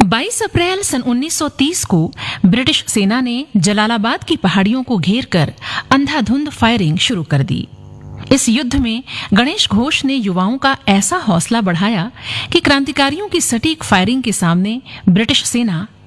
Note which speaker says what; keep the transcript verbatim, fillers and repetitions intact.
Speaker 1: बाईस अप्रैल सन उन्नीस सौ तीस को ब्रिटिश सेना ने जलालाबाद की पहाड़ियों को घेरकर अंधाधुंध फायरिंग शुरू कर दी। इस युद्ध में गणेश घोष ने युवाओं का ऐसा हौसला बढ़ाया कि क्रांतिकारियों की सटीक फायरिंग के सामने ब्रिटिश सेना